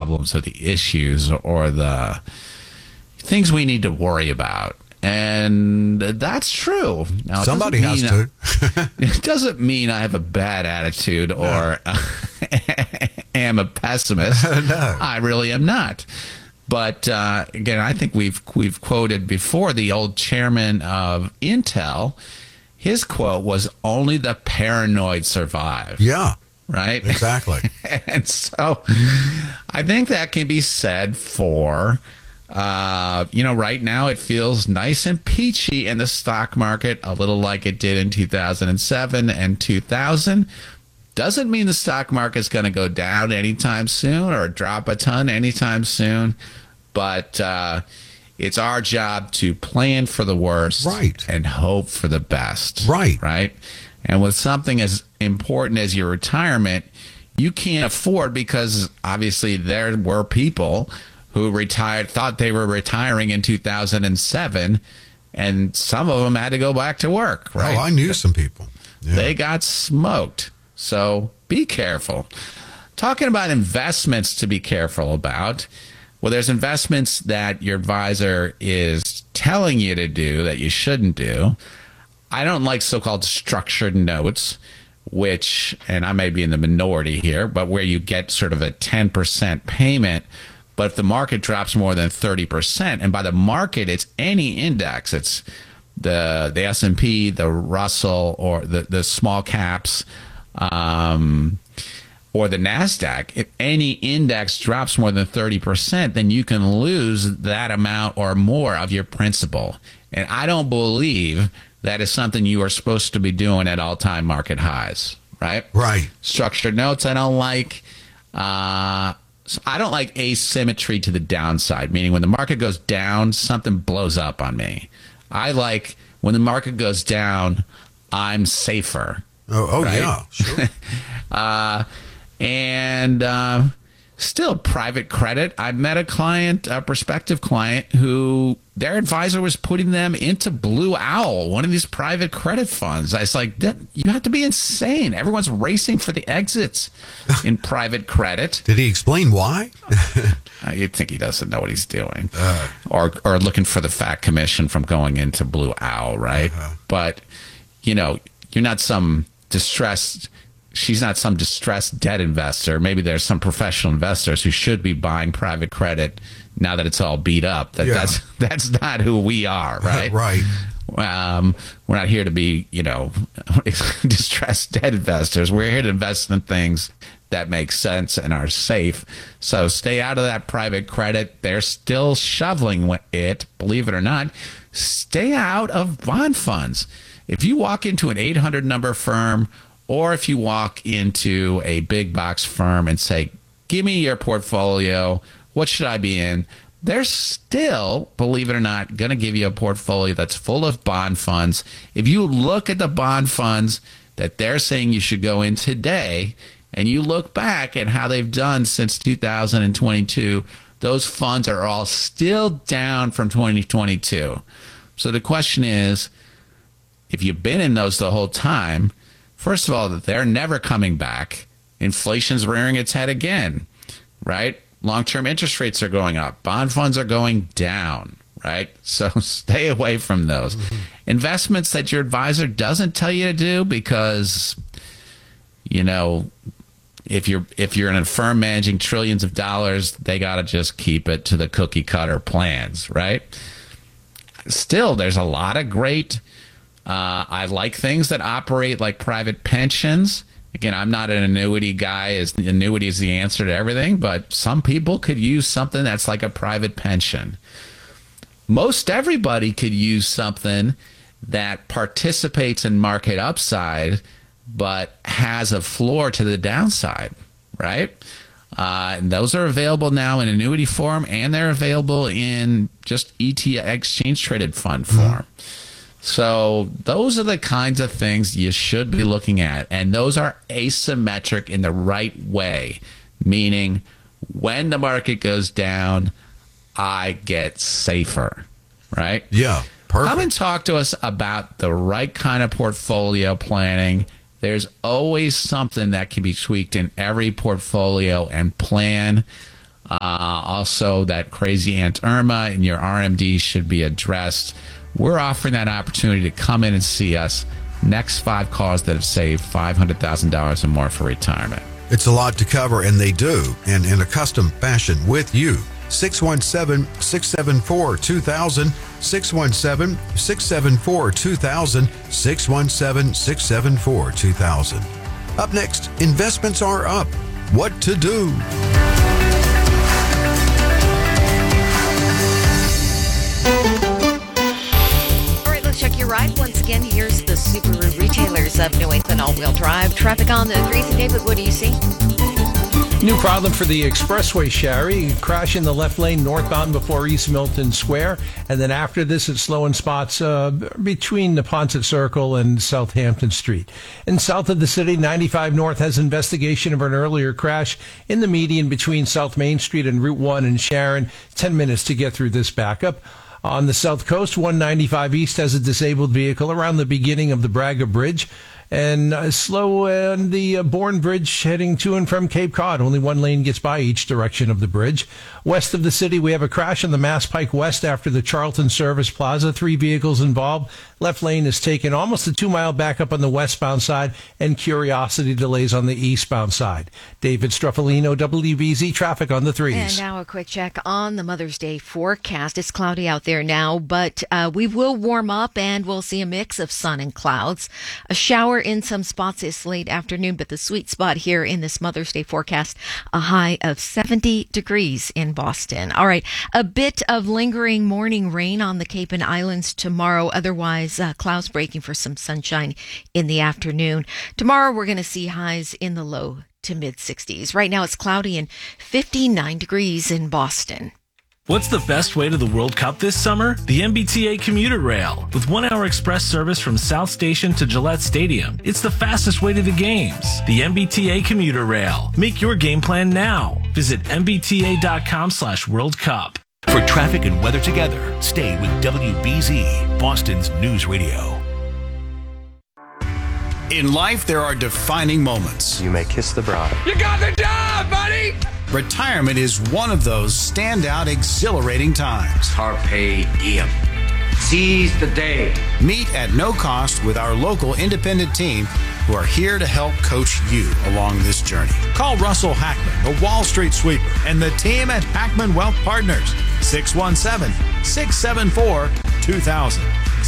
problems or the issues or the things we need to worry about. And that's true. Now, somebody has to. It doesn't mean I have a bad attitude or am a pessimist. No. I really am not. But again, I think we've quoted before the old chairman of Intel. His quote was, "Only the paranoid survive." Yeah. Right? Exactly. And so I think that can be said for, right now it feels nice and peachy in the stock market, a little like it did in 2007 and 2000. Doesn't mean the stock market's going to go down anytime soon or drop a ton anytime soon. But it's our job to plan for the worst, right, and hope for the best. Right. Right. And with something as important as your retirement, you can't afford, because obviously there were people who thought they were retiring in 2007, and some of them had to go back to work. Right. Oh, I knew some people. Yeah. They got smoked. So be careful. Talking about investments to be careful about. Well, there's investments that your advisor is telling you to do that you shouldn't do. I don't like so-called structured notes, which, and I may be in the minority here, but where you get sort of a 10% payment, but if the market drops more than 30%, and by the market, it's any index, it's the S&P, the Russell, or the small caps, or the NASDAQ, if any index drops more than 30%, then you can lose that amount or more of your principal. And I don't believe that is something you are supposed to be doing at all-time market highs, right? Right. Structured notes, I don't like. So I don't like asymmetry to the downside, meaning when the market goes down, something blows up on me. I like when the market goes down, I'm safer. Oh right? Yeah, sure. And still, private credit. I met a prospective client, who their advisor was putting them into Blue Owl, one of these private credit funds. I was like, you have to be insane. Everyone's racing for the exits in private credit. Did he explain why? You'd think he doesn't know what he's doing. Or looking for the fat commission from going into Blue Owl, right? But, you're not some distressed... She's not some distressed debt investor. Maybe there's some professional investors who should be buying private credit now that it's all beat up. That's not who we are, right? Right. We're not here to be, distressed debt investors. We're here to invest in things that make sense and are safe. So stay out of that private credit. They're still shoveling it, believe it or not. Stay out of bond funds. If you walk into an 800 number firm, or if you walk into a big box firm and say, give me your portfolio, what should I be in? They're still, believe it or not, going to give you a portfolio that's full of bond funds. If you look at the bond funds that they're saying you should go in today, and you look back at how they've done since 2022, those funds are all still down from 2022. So the question is, if you've been in those the whole time, first of all, they're never coming back. Inflation's rearing its head again, right? Long-term interest rates are going up. Bond funds are going down, right? So stay away from those. Mm-hmm. Investments that your advisor doesn't tell you to do because, if you're in a firm managing trillions of dollars, they got to just keep it to the cookie-cutter plans, right? Still, there's a lot of great... I like things that operate like private pensions. Again, I'm not an annuity guy. Annuity is the answer to everything, but some people could use something that's like a private pension. Most everybody could use something that participates in market upside, but has a floor to the downside, right? And those are available now in annuity form, and they're available in just ETF, exchange traded fund form. So those are the kinds of things you should be looking at. And those are asymmetric in the right way, meaning when the market goes down, I get safer, right? Yeah, perfect. Come and talk to us about the right kind of portfolio planning. There's always something that can be tweaked in every portfolio and plan. Also, that crazy Aunt Irma in your RMD should be addressed. We're offering that opportunity to come in and see us. Next 5 callers that have saved $500,000 or more for retirement. It's a lot to cover, and they do, and in a custom fashion with you. 617-674-2000, 617-674-2000, 617-674-2000. Up next, investments are up. What to do? Check your ride. Once again, here's the Subaru retailers of New England all-wheel drive. Traffic on the 3s. David, what do you see? New problem for the expressway, Sherry. Crash in the left lane northbound before East Milton Square. And then after this, it's slow in spots between the Ponset Circle and Southampton Street. And south of the city, 95 North has investigation of an earlier crash in the median between South Main Street and Route 1 in Sharon. 10 minutes to get through this backup. On the south coast, 195 East has a disabled vehicle around the beginning of the Braga Bridge. And slow on the Bourne Bridge heading to and from Cape Cod. Only one lane gets by each direction of the bridge. West of the city, we have a crash on the Mass Pike West after the Charlton Service Plaza. 3 vehicles involved. Left lane is taken, almost a 2-mile backup on the westbound side, and Curiosity delays on the eastbound side. David Struffolino, WBZ Traffic on the 3s. And now a quick check on the Mother's Day forecast. It's cloudy out there now, but we will warm up and we'll see a mix of sun and clouds. A shower in some spots this late afternoon, but the sweet spot here in this Mother's Day forecast, a high of 70 degrees in Boston. All right, a bit of lingering morning rain on the Cape and Islands tomorrow. Otherwise, clouds breaking for some sunshine in the afternoon. Tomorrow, we're going to see highs in the low to mid 60s. Right now, it's cloudy and 59 degrees in Boston. What's the best way to the World Cup this summer? The MBTA Commuter Rail. With 1-hour express service from South Station to Gillette Stadium, it's the fastest way to the games. The MBTA Commuter Rail. Make your game plan now. Visit mbta.com/World Cup. For traffic and weather together, stay with WBZ, Boston's News Radio. In life, there are defining moments. You may kiss the bride. You got the job, buddy! Retirement is one of those standout, exhilarating times. Carpe diem. Seize the day. Meet at no cost with our local independent team who are here to help coach you along this journey. Call Russell Hackman, the Wall Street Sweeper, and the team at Hackman Wealth Partners. 617-674-2000.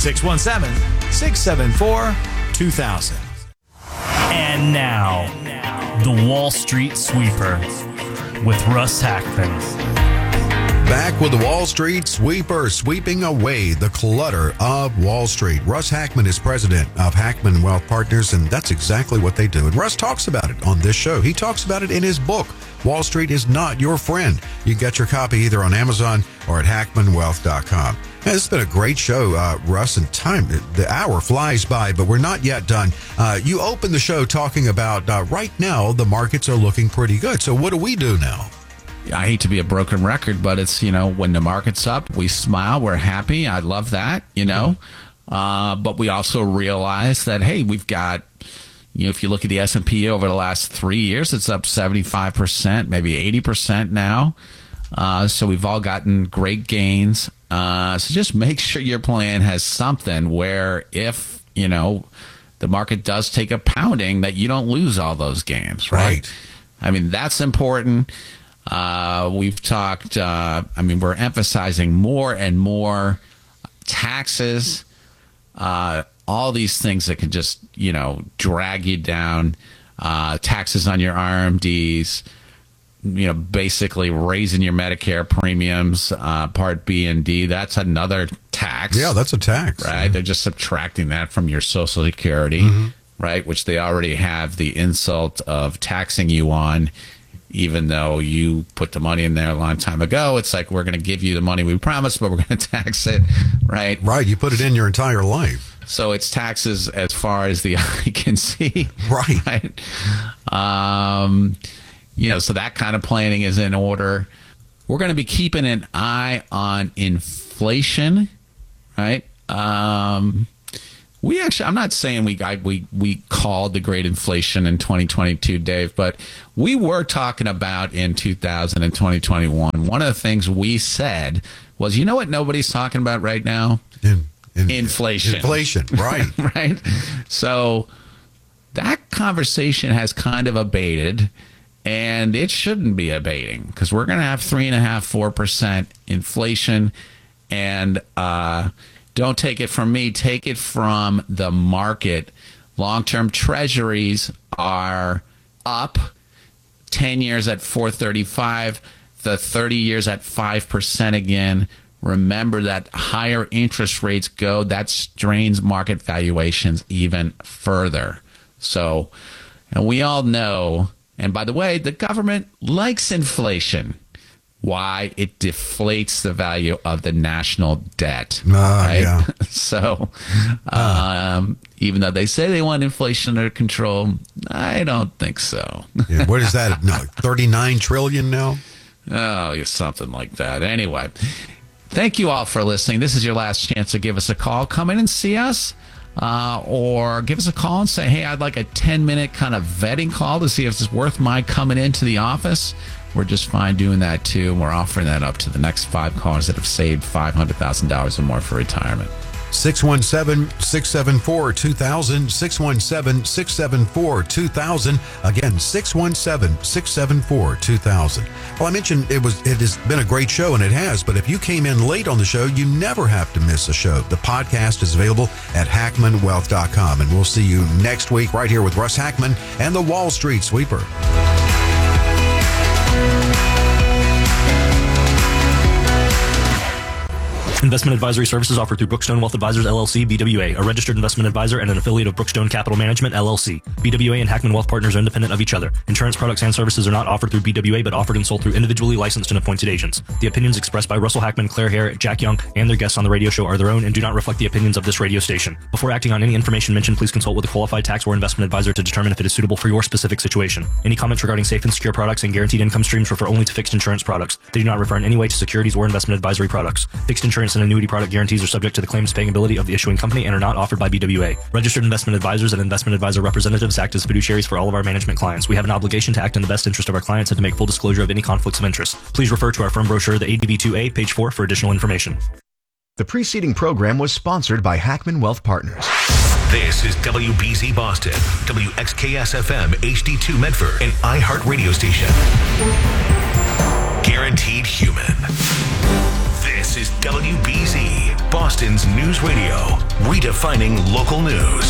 617-674-2000. And now, the Wall Street Sweeper with Russ Hackman. Back with the Wall Street Sweeper, sweeping away the clutter of Wall Street. Russ Hackman is president of Hackman Wealth Partners, and that's exactly what they do. And Russ talks about it on this show. He talks about it in his book, Wall Street is Not Your Friend. You can get your copy either on Amazon or at hackmanwealth.com. Hey, this has been a great show, Russ, and the hour flies by, but we're not yet done. You opened the show talking about right now the markets are looking pretty good. So what do we do now? I hate to be a broken record, but it's, when the market's up, we smile, we're happy. I love that, but we also realize that, hey, we've got, if you look at the S&P over the last 3 years, it's up 75%, maybe 80% now. So we've all gotten great gains. So just make sure your plan has something where if, the market does take a pounding, that you don't lose all those gains, right? I mean, that's important. We've talked, we're emphasizing more and more taxes, all these things that can just, drag you down, taxes on your RMDs, basically raising your Medicare premiums, Part B and D. That's another tax. Yeah, that's a tax. Right? Yeah. They're just subtracting that from your Social Security, right? Which they already have the insult of taxing you on, even though you put the money in there a long time ago. It's like, we're going to give you the money we promised, but we're going to tax it, right? Right. You put it in your entire life. So it's taxes as far as the eye can see. Right. So that kind of planning is in order. We're going to be keeping an eye on inflation, right? I'm not saying we called the great inflation in 2022, Dave, but we were talking about in 2000 and 2021. One of the things we said was, you know what nobody's talking about right now? Inflation. Inflation, right. Right. So that conversation has kind of abated, and it shouldn't be abating because we're going to have 3.5%, 4% inflation. And don't take it from me, take it from the market. Long-term treasuries are up, 10 years at 4.35, the 30 years at 5% again. Remember that higher interest rates go, that strains market valuations even further. So, and we all know, and by the way, the government likes inflation. Why? It deflates the value of the national debt. Right? Yeah. So, even though they say they want inflation under control, I don't think so. Yeah, what is that? No, 39 trillion now? Oh, something like that. Anyway, thank you all for listening. This is your last chance to give us a call. Come in and see us. Or give us a call and say, hey, I'd like a 10-minute kind of vetting call to see if it's worth my coming into the office. We're just fine doing that, too. We're offering that up to the next 5 callers that have saved $500,000 or more for retirement. 617-674-2000, 617-674-2000. Again, 617-674-2000. Well, I mentioned it has been a great show, and it has, but if you came in late on the show, you never have to miss a show. The podcast is available at hackmanwealth.com, and we'll see you next week right here with Russ Hackman and the Wall Street Sweeper. Investment advisory services offered through Brookstone Wealth Advisors, LLC, BWA, a registered investment advisor and an affiliate of Brookstone Capital Management, LLC. BWA and Hackman Wealth Partners are independent of each other. Insurance products and services are not offered through BWA, but offered and sold through individually licensed and appointed agents. The opinions expressed by Russell Hackman, Claire Hare, Jack Young, and their guests on the radio show are their own and do not reflect the opinions of this radio station. Before acting on any information mentioned, please consult with a qualified tax or investment advisor to determine if it is suitable for your specific situation. Any comments regarding safe and secure products and guaranteed income streams refer only to fixed insurance products. They do not refer in any way to securities or investment advisory products. Fixed insurance and annuity product guarantees are subject to the claims paying ability of the issuing company and are not offered by BWA. Registered investment advisors and investment advisor representatives act as fiduciaries for all of our management clients. We have an obligation to act in the best interest of our clients and to make full disclosure of any conflicts of interest. Please refer to our firm brochure, the ADV2A, page 4, for additional information. The preceding program was sponsored by Hackman Wealth Partners. This is WBZ Boston, WXKS-FM HD2 Medford, and iHeart Radio Station. Guaranteed Human. This is WBZ, Boston's news radio, redefining local news.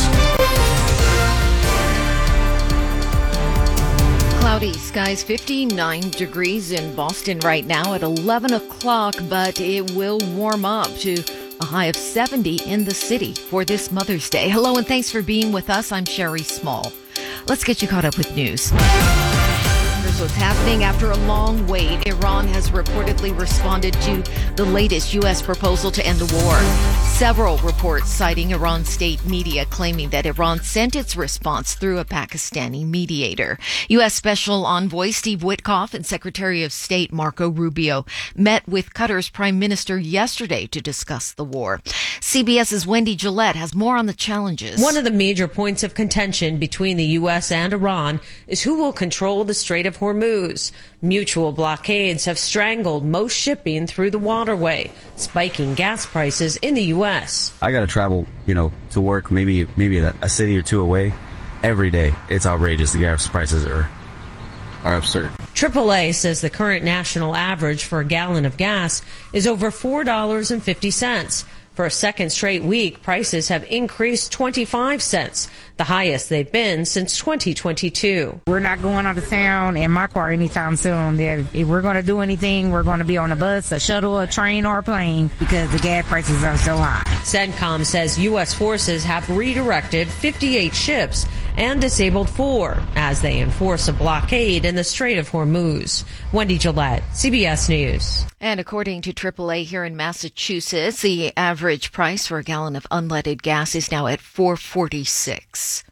Cloudy skies, 59 degrees in Boston right now at 11 o'clock, but it will warm up to a high of 70 in the city for this Mother's Day. Hello and thanks for being with us. I'm Sherry Small. Let's get you caught up with news. Here's what's happening after a long wait. Iran has reportedly responded to the latest U.S. proposal to end the war. Several reports citing Iran state media claiming that Iran sent its response through a Pakistani mediator. U.S. Special Envoy Steve Witkoff and Secretary of State Marco Rubio met with Qatar's Prime Minister yesterday to discuss the war. CBS's Wendy Gillette has more on the challenges. One of the major points of contention between the U.S. and Iran is who will control the Strait of Hormuz. Mutual blockades have strangled most shipping through the waterway, spiking gas prices in the U.S. I got to travel, to work maybe a city or two away every day. It's outrageous. The gas prices are absurd. AAA says the current national average for a gallon of gas is over $4.50. For a second straight week, prices have increased 25 cents, the highest they've been since 2022. We're not going out of town in my car anytime soon. If we're going to do anything, we're going to be on a bus, a shuttle, a train, or a plane because the gas prices are so high. CENTCOM says U.S. forces have redirected 58 ships and disabled 4 as they enforce a blockade in the Strait of Hormuz. Wendy Gillette, CBS News. And according to AAA here in Massachusetts, the average price for a gallon of unleaded gas is now at $4.46.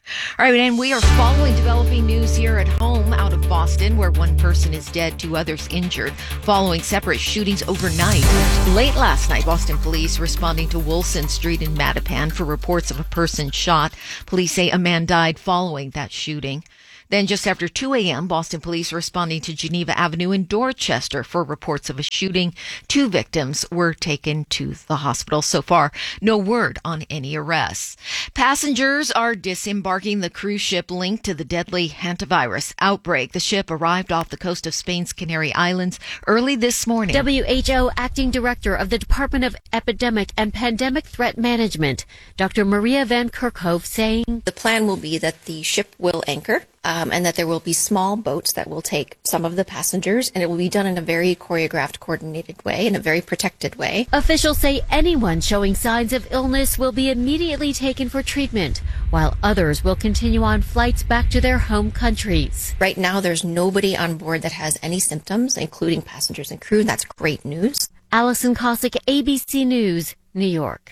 All right, and we are following developing news here at home out of Boston, where one person is dead, 2 others injured, following separate shootings overnight. Late last night, Boston police responding to Wilson Street in Mattapan for reports of a person shot. Police say a man died following that shooting. Then just after 2 a.m., Boston police responding to Geneva Avenue in Dorchester for reports of a shooting. 2 victims were taken to the hospital. So far, no word on any arrests. Passengers are disembarking the cruise ship linked to the deadly hantavirus outbreak. The ship arrived off the coast of Spain's Canary Islands early this morning. WHO Acting Director of the Department of Epidemic and Pandemic Threat Management, Dr. Maria Van Kerkhove, saying, the plan will be that the ship will anchor. And that there will be small boats that will take some of the passengers, and it will be done in a very choreographed, coordinated way, in a very protected way. Officials say anyone showing signs of illness will be immediately taken for treatment, while others will continue on flights back to their home countries. Right now, there's nobody on board that has any symptoms, including passengers and crew. That's great news. Allison Cossack, ABC News, New York.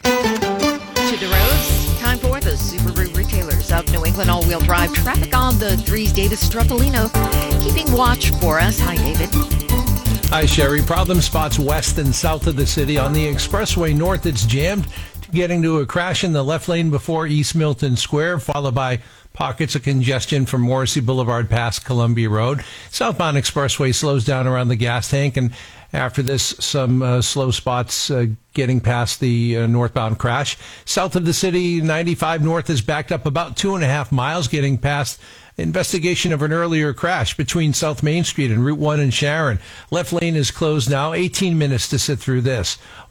To the roads, time for the Subaru retailers of New England all-wheel drive traffic on the 3's. David Struffolino keeping watch for us. Hi, David. Hi, Sherry. Problem spots west and south of the city. On the expressway north, it's jammed, getting to a crash in the left lane before East Milton Square, followed by pockets of congestion from Morrissey Boulevard past Columbia Road. Southbound expressway slows down around the gas tank, and after this, some slow spots getting past the northbound crash. South of the city, 95 north is backed up about 2.5 miles, getting past investigation of an earlier crash between South Main Street and Route 1 in Sharon. Left lane is closed now. 18 minutes to sit through this.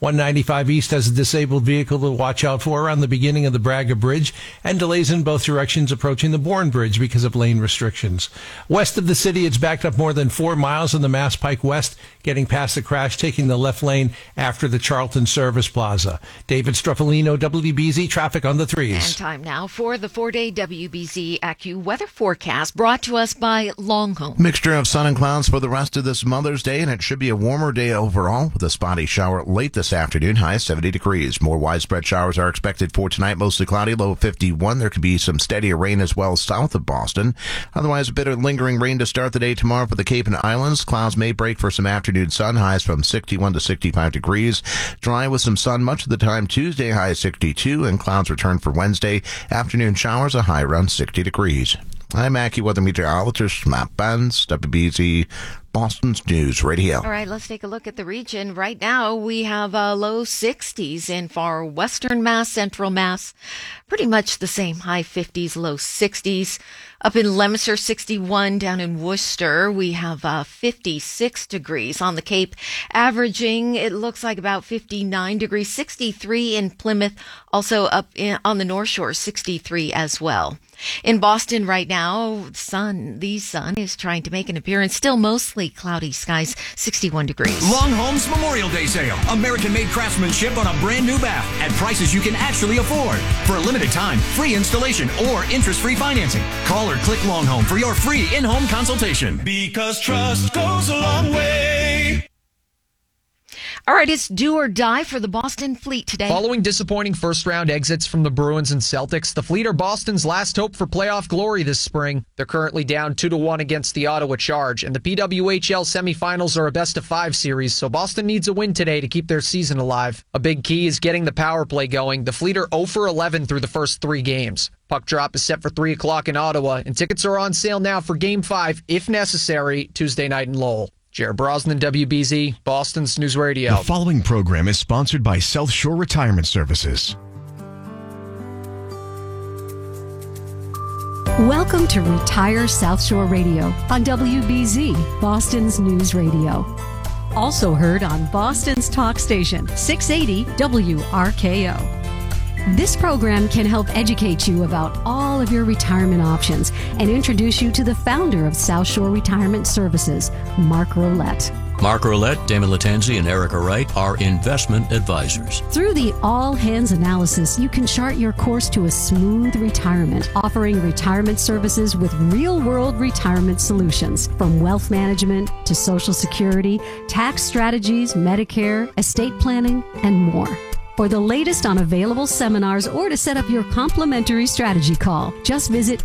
195 East has a disabled vehicle to watch out for around the beginning of the Braga Bridge, and delays in both directions approaching the Bourne Bridge because of lane restrictions. West of the city, it's backed up more than 4 miles on the Mass Pike West, getting past the crash, taking the left lane after the Charlton Service Plaza. David Struffolino, WBZ Traffic on the 3's. And time now for the 4-day WBZ AccuWeather forecast, brought to us by Longhome. Mixture of sun and clouds for the rest of this Mother's Day, and it should be a warmer day overall with a spotty shower late this afternoon, high 70 degrees. More widespread showers are expected for tonight, mostly cloudy, low 51. There could be some steadier rain as well south of Boston. Otherwise, a bit of lingering rain to start the day tomorrow for the Cape and Islands. Clouds may break for some afternoon sun, highs from 61 to 65 degrees. Dry with some sun much of the time Tuesday, high 62, and clouds return for Wednesday. Afternoon showers, a high around 60 degrees. I'm AccuWeather meteorologist Matt Benz, WBZ Boston's News Radio. All right, let's take a look at the region. Right now, we have low 60s in far western Mass, central Mass. Pretty much the same, high 50s, low 60s. Up in Leominster, 61. Down in Worcester, we have 56 degrees. On the Cape, averaging, it looks like about 59 degrees. 63 in Plymouth. Also up on the North Shore, 63 as well. In Boston right now, the sun is trying to make an appearance. Still mostly cloudy skies, 61 degrees. Longhome's Memorial Day sale. American-made craftsmanship on a brand new bath at prices you can actually afford. For a limited time, free installation or interest-free financing. Call or click Longhome for your free in-home consultation. Because trust goes a long way. All right, it's do or die for the Boston Fleet today. Following disappointing first-round exits from the Bruins and Celtics, the Fleet are Boston's last hope for playoff glory this spring. They're currently down 2-1 against the Ottawa Charge, and the PWHL semifinals are a best-of-5 series, so Boston needs a win today to keep their season alive. A big key is getting the power play going. The Fleet are 0 for 11 through the first 3 games. Puck drop is set for 3 o'clock in Ottawa, and tickets are on sale now for Game 5, if necessary, Tuesday night in Lowell. Jared Brosnan, WBZ, Boston's News Radio. The following program is sponsored by South Shore Retirement Services. Welcome to Retire South Shore Radio on WBZ, Boston's News Radio. Also heard on Boston's talk station, 680 WRKO. This program can help educate you about all of your retirement options and introduce you to the founder of South Shore Retirement Services, Mark Rolette. Mark Rolette, Damon Latanzi, and Erica Wright are investment advisors. Through the all-hands analysis, you can chart your course to a smooth retirement, offering retirement services with real-world retirement solutions, from wealth management to Social Security, tax strategies, Medicare, estate planning, and more. For the latest on available seminars or to set up your complimentary strategy call, just visit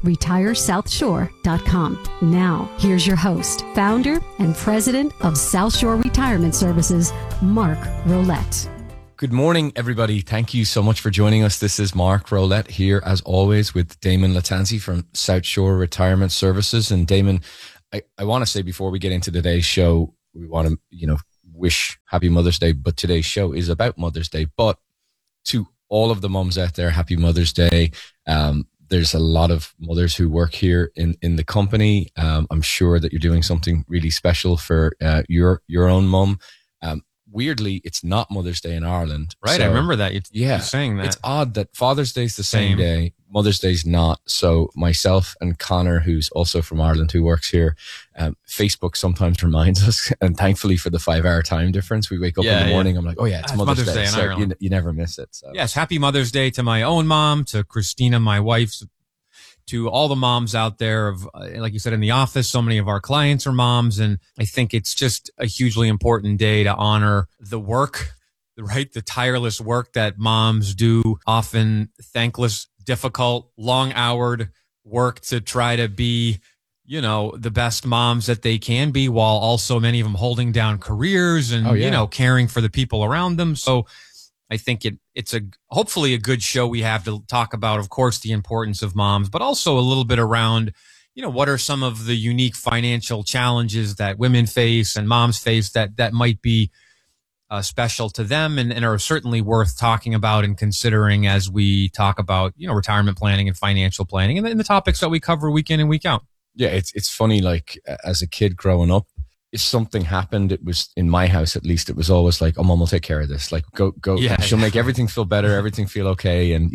retiresouthshore.com. Now, here's your host, founder and president of South Shore Retirement Services, Mark Rolette. Good morning, everybody. Thank you so much for joining us. This is Mark Rolette here, as always, with Damon Latanzi from South Shore Retirement Services. And Damon, I want to say before we get into today's show, we want to, wish Happy Mother's Day, but today's show is about Mother's Day. But to all of the moms out there, Happy Mother's Day. There's a lot of mothers who work here in the company. I'm sure that you're doing something really special for your own mum. Weirdly, it's not Mother's Day in Ireland. Right, So, I remember that. You're saying that. It's odd that Father's Day is the same day, Mother's Day's not. So myself and Connor, who's also from Ireland, who works here, Facebook sometimes reminds us, and thankfully for the 5-hour time difference, we wake up in the morning, I'm like, oh yeah, it's Mother's Day. in So Ireland. you never miss it. So. Yes, happy Mother's Day to my own mom, to Christina, my wife, to all the moms out there of, like you said, in the office. So many of our clients are moms, and I think it's just a hugely important day to honor the work, right? The tireless work that moms do, often thankless, difficult, long-houred work to try to be, the best moms that they can be, while also many of them holding down careers and, caring for the people around them. So I think it's hopefully a good show we have to talk about, of course, the importance of moms, but also a little bit around, what are some of the unique financial challenges that women face and moms face that might be special to them and are certainly worth talking about and considering as we talk about, retirement planning and financial planning and the topics that we cover week in and week out. Yeah, it's funny, like as a kid growing up, if something happened, it was in my house, at least, it was always like, oh, mom will take care of this. Like, go. Yeah. She'll make everything feel better, everything feel okay. And,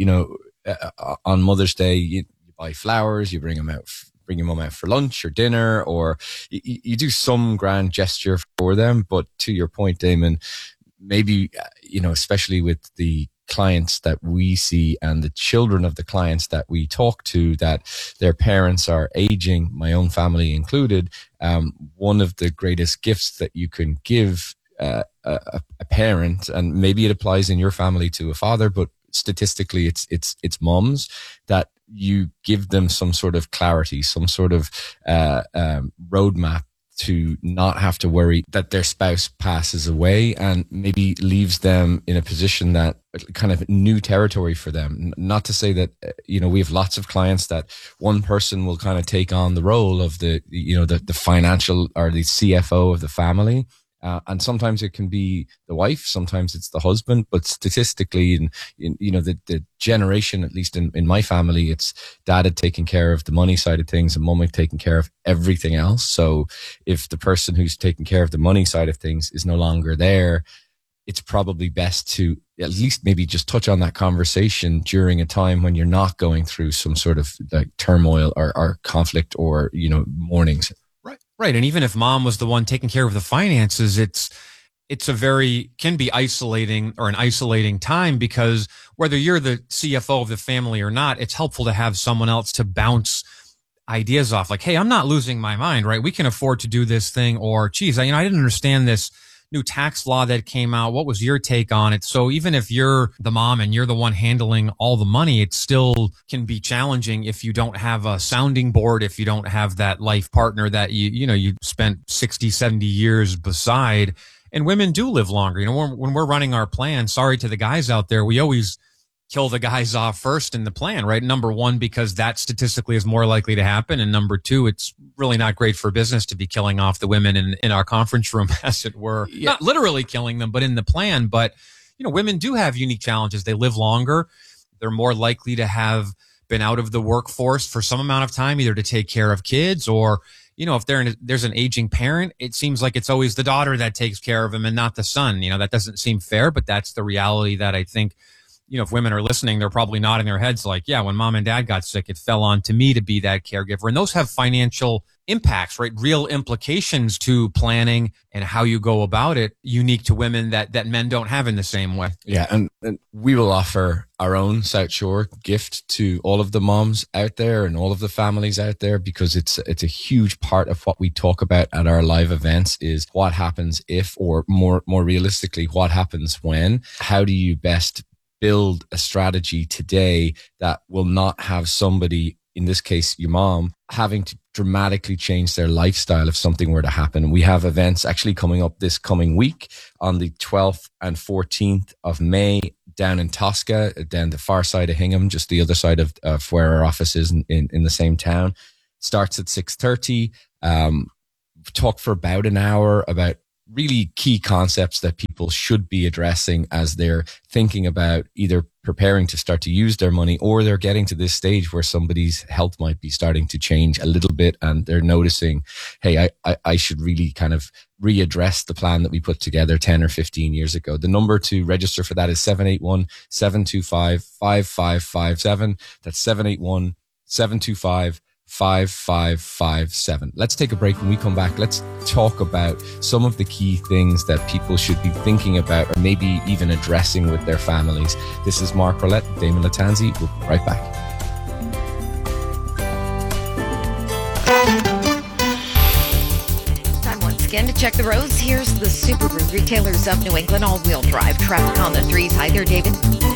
on Mother's Day, you buy flowers, you bring your mom out for lunch or dinner, or you do some grand gesture for them. But to your point, Damon, maybe, especially with the clients that we see and the children of the clients that we talk to, that their parents are aging, my own family included, one of the greatest gifts that you can give a parent, and maybe it applies in your family to a father, but statistically it's moms, that you give them some sort of clarity, some sort of roadmap to not have to worry that their spouse passes away, and maybe leaves them in a position that kind of new territory for them. Not to say that, we have lots of clients that one person will kind of take on the role of the financial or the CFO of the family. And sometimes it can be the wife, sometimes it's the husband, but statistically, the generation, at least in my family, it's dad had taken care of the money side of things and mom had taken care of everything else. So if the person who's taking care of the money side of things is no longer there, it's probably best to at least maybe just touch on that conversation during a time when you're not going through some sort of like turmoil or conflict or, mournings. Right. And even if mom was the one taking care of the finances, can be isolating, or an isolating time, because whether you're the CFO of the family or not, it's helpful to have someone else to bounce ideas off. Like, hey, I'm not losing my mind, right? We can afford to do this thing, or geez, I didn't understand this new tax law that came out. What was your take on it? So even if you're the mom and you're the one handling all the money, it still can be challenging if you don't have a sounding board, if you don't have that life partner that you spent 60, 70 years beside. And women do live longer. When we're running our plan, sorry to the guys out there, we always kill the guys off first in the plan, right? Number one, because that statistically is more likely to happen. And number two, it's really not great for business to be killing off the women in our conference room, as it were. Yeah. Not literally killing them, but in the plan. But, women do have unique challenges. They live longer. They're more likely to have been out of the workforce for some amount of time, either to take care of kids or, if there's an aging parent, it seems like it's always the daughter that takes care of him and not the son. That doesn't seem fair, but that's the reality that I think if women are listening, they're probably nodding their heads like, yeah, when mom and dad got sick, it fell on to me to be that caregiver. And those have financial impacts, right? Real implications to planning and how you go about it, unique to women that men don't have in the same way. Yeah. And we will offer our own South Shore gift to all of the moms out there and all of the families out there, because it's a huge part of what we talk about at our live events is what happens if, or more realistically, what happens when. How do you best build a strategy today that will not have somebody, in this case, your mom, having to dramatically change their lifestyle if something were to happen. We have events actually coming up this coming week on the 12th and 14th of May down in Tosca, down the far side of Hingham, just the other side of where our office is in the same town. Starts at 6:30. Talk for about an hour about really key concepts that people should be addressing as they're thinking about either preparing to start to use their money, or they're getting to this stage where somebody's health might be starting to change a little bit and they're noticing, hey, I should really kind of readdress the plan that we put together 10 or 15 years ago. The number to register for that is 781-725-5557. That's 781-725-5557. 5557. Let's take a break. When we come back, let's talk about some of the key things that people should be thinking about, or maybe even addressing with their families. This is Mark Roulette, Damon Latanzi. We'll be right back. Time once again to check the roads. Here's the Subaru Retailers of New England all-wheel drive traffic on the 3s. Hi there, David.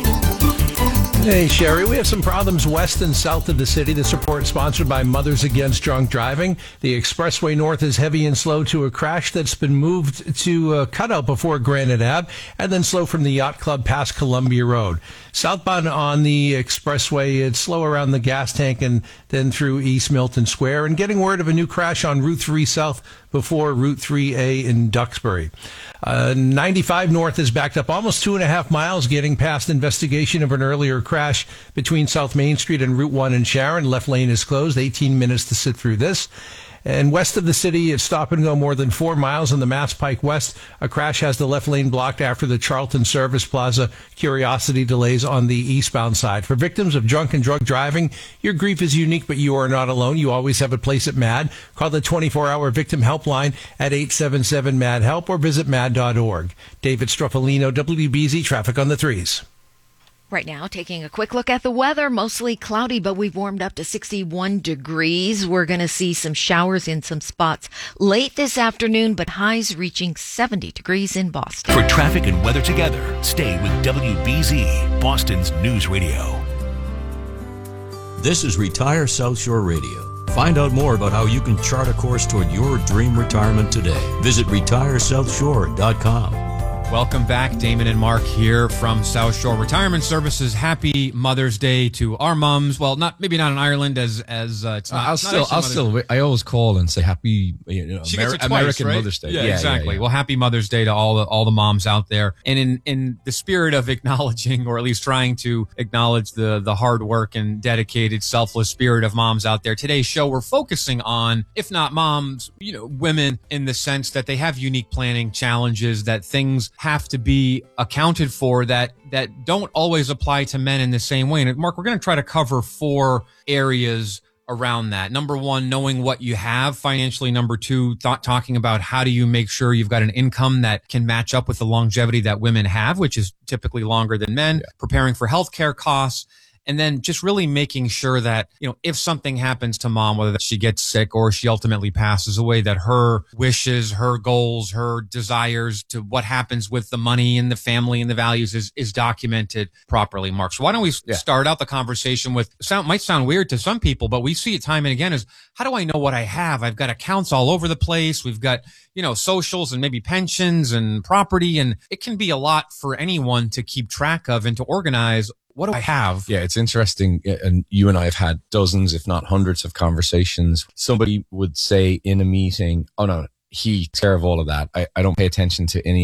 Hey, Sherry, we have some problems west and south of the city. This report is sponsored by Mothers Against Drunk Driving. The expressway north is heavy and slow to a crash that's been moved to a cutout before Granite Ave, and then slow from the Yacht Club past Columbia Road. Southbound on the expressway, it's slow around the gas tank and then through East Milton Square, and getting word of a new crash on Route 3 South before Route 3A in Duxbury. 95 North is backed up almost 2.5 miles, getting past investigation of an earlier crash between South Main Street and Route 1 in Sharon. Left lane is closed, 18 minutes to sit through this. And west of the city, it's stop and go more than 4 miles on the Mass Pike West. A crash has the left lane blocked after the Charlton Service Plaza Curiosity delays on the eastbound side. For victims of drunk and drug driving, your grief is unique, but you are not alone. You always have a place at MAD. Call the 24-hour victim helpline at 877-MAD-HELP or visit mad.org. David Stroffolino, WBZ Traffic on the 3s. Right now, taking a quick look at the weather, mostly cloudy, but we've warmed up to 61 degrees. We're going to see some showers in some spots late this afternoon, but highs reaching 70 degrees in Boston. For traffic and weather together, stay with WBZ, Boston's News Radio. This is Retire South Shore Radio. Find out more about how you can chart a course toward your dream retirement today. Visit retiresouthshore.com. Welcome back. Damon and Mark here from South Shore Retirement Services. Happy Mother's Day to our mums. Well, maybe not in Ireland as it's not. I always call and say happy, she gets it twice, American right? Mother's Day. Yeah, exactly. Yeah. Well, happy Mother's Day to all the moms out there. And in the spirit of acknowledging, or at least trying to acknowledge the hard work and dedicated, selfless spirit of moms out there, today's show we're focusing on, if not moms, women, in the sense that they have unique planning challenges, that things have to be accounted for that don't always apply to men in the same way. And Mark, we're going to try to cover 4 areas around that. Number 1, knowing what you have financially. Number 2, talking about how do you make sure you've got an income that can match up with the longevity that women have, which is typically longer than men. Yeah. Preparing for healthcare costs. And then just really making sure that, if something happens to mom, whether she gets sick or she ultimately passes away, that her wishes, her goals, her desires to what happens with the money and the family and the values is documented properly, Mark. So why don't we start out the conversation with, might sound weird to some people, but we see it time and again, is how do I know what I have? I've got accounts all over the place. We've got, socials and maybe pensions and property. And it can be a lot for anyone to keep track of and to organize. What do I have? Yeah, it's interesting. And you and I have had dozens, if not hundreds of conversations. Somebody would say in a meeting, oh no, he takes care of all of that. I don't pay attention to any of that.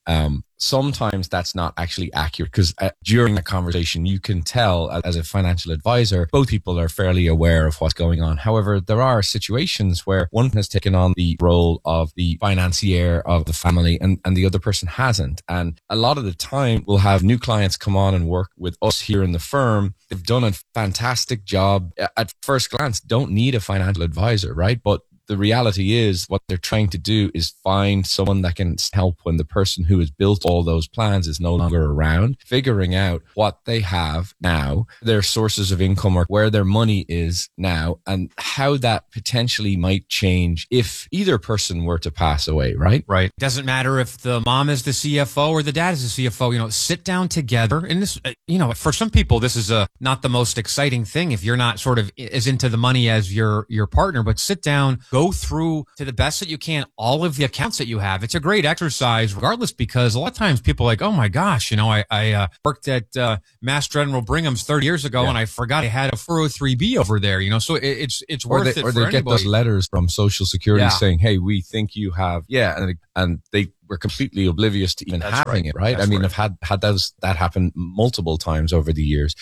Sometimes that's not actually accurate because during that conversation, you can tell as a financial advisor, both people are fairly aware of what's going on. However, there are situations where one has taken on the role of the financier of the family and the other person hasn't. And a lot of the time we'll have new clients come on and work with us here in the firm. They've done a fantastic job. At first glance, don't need a financial advisor, right? But the reality is what they're trying to do is find someone that can help when the person who has built all those plans is no longer around, figuring out what they have now, their sources of income or where their money is now, and how that potentially might change if either person were to pass away, right? Right. Doesn't matter if the mom is the CFO or the dad is the CFO, sit down together. And this, for some people, this is not the most exciting thing if you're not sort of as into the money as your partner, but sit down, go through to the best that you can all of the accounts that you have. It's a great exercise regardless, because a lot of times people are like, oh my gosh, I worked at Mass General Brigham's 30 years ago and I forgot I had a 403B over there, so it's worth it for anybody. Or they get those letters from Social Security saying, hey, we think you have, and they were completely oblivious to even having it, right? I've had that happen multiple times over the years.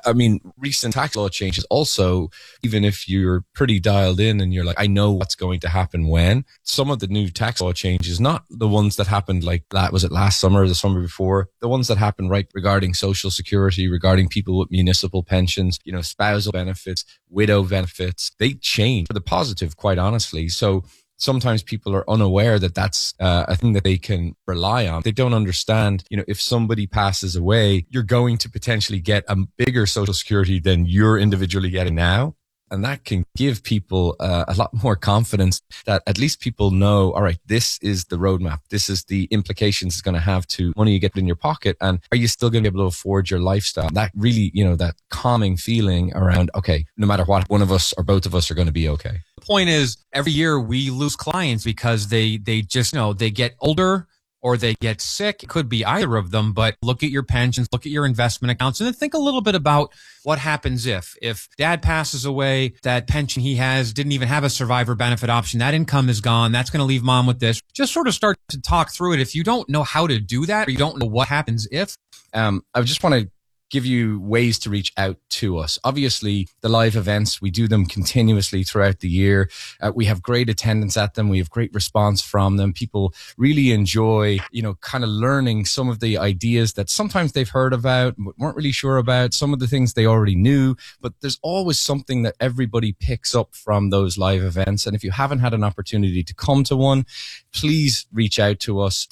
Recent tax law changes also, even if you're pretty dialed in and you're like, I know what's going to happen when, some of the new tax law changes, not the ones that happened like that, was it last summer or the summer before, the ones that happened right regarding Social Security, regarding people with municipal pensions, spousal benefits, widow benefits, they change for the positive, quite honestly. So sometimes people are unaware that that's a thing that they can rely on. They don't understand, if somebody passes away, you're going to potentially get a bigger Social Security than you're individually getting now. And that can give people a lot more confidence that at least people know, all right, this is the roadmap. This is the implications it's going to have to money you get in your pocket. And are you still going to be able to afford your lifestyle? That really, that calming feeling around, okay, no matter what, one of us or both of us are going to be okay. The point is, every year we lose clients because they just they get older or they get sick. It could be either of them, but look at your pensions, look at your investment accounts, and then think a little bit about what happens if dad passes away, that pension he has didn't even have a survivor benefit option. That income is gone. That's going to leave mom with this. Just sort of start to talk through it. If you don't know how to do that, or you don't know what happens if. I just want to give you ways to reach out to us. Obviously, the live events, we do them continuously throughout the year. We have great attendance at them. We have great response from them. People really enjoy, kind of learning some of the ideas that sometimes they've heard about, but weren't really sure about, some of the things they already knew. But there's always something that everybody picks up from those live events. And if you haven't had an opportunity to come to one, please reach out to us,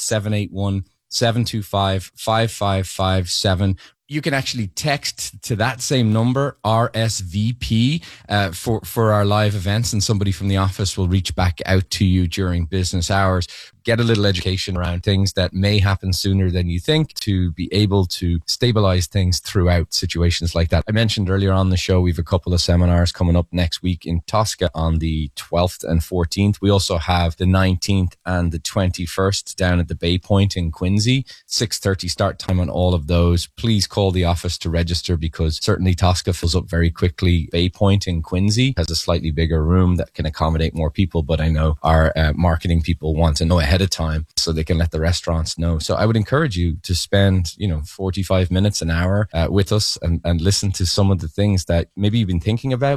781-725-5557. You can actually text to that same number, RSVP, for our live events, and somebody from the office will reach back out to you during business hours. Get a little education around things that may happen sooner than you think to be able to stabilize things throughout situations like that. I mentioned earlier on the show, we have a couple of seminars coming up next week in Tosca on the 12th and 14th. We also have the 19th and the 21st down at the Bay Point in Quincy. 6:30 start time on all of those. Please call the office to register, because certainly Tosca fills up very quickly. Bay Point in Quincy has a slightly bigger room that can accommodate more people, but I know our marketing people want to know ahead of time so they can let the restaurants know. So I would encourage you to spend 45 minutes, an hour with us and listen to some of the things that maybe you've been thinking about.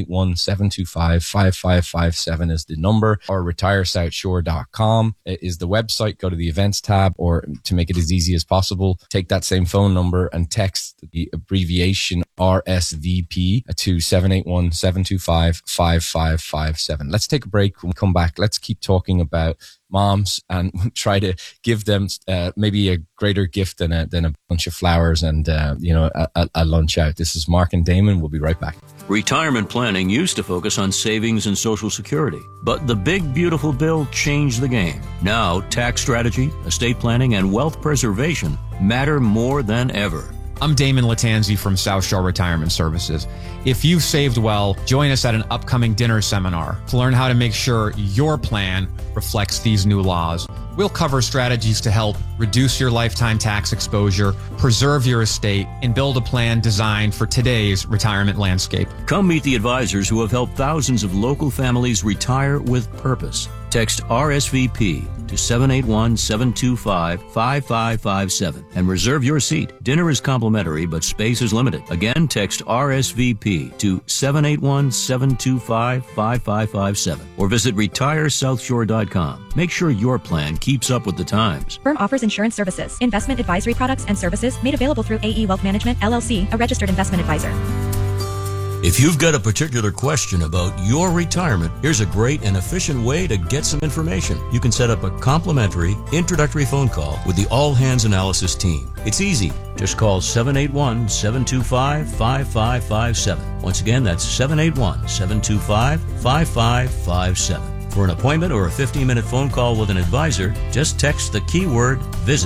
781-725-5557 is the number, or retiresouthshore.com is the website. Go to the events tab, or to make it as easy as possible, take that same phone number and text the abbreviation RSVP to 781-725-5557. Let's take a break. When we come back, let's keep talking about moms and try to give them maybe a greater gift than a bunch of flowers and a lunch out. This is Mark and Damon. We'll be right back. Retirement planning used to focus on savings and Social Security, but the big beautiful bill changed the game. Now, tax strategy, estate planning, and wealth preservation matter more than ever. I'm Damon Latanzi from South Shore Retirement Services. If you've saved well, join us at an upcoming dinner seminar to learn how to make sure your plan reflects these new laws. We'll cover strategies to help reduce your lifetime tax exposure, preserve your estate, and build a plan designed for today's retirement landscape. Come meet the advisors who have helped thousands of local families retire with purpose. Text RSVP to 781-725-5557 and reserve your seat. Dinner is complimentary, but space is limited. Again, text RSVP to 781-725-5557 or visit retiresouthshore.com. Make sure your plan keeps up with the times. Firm offers insurance services, investment advisory products and services made available through AE Wealth Management, LLC, a registered investment advisor. If you've got a particular question about your retirement, here's a great and efficient way to get some information. You can set up a complimentary introductory phone call with the All Hands Analysis team. It's easy. Just call 781-725-5557. Once again, that's 781-725-5557. For an appointment or a 15-minute phone call with an advisor, just text the keyword VISIT.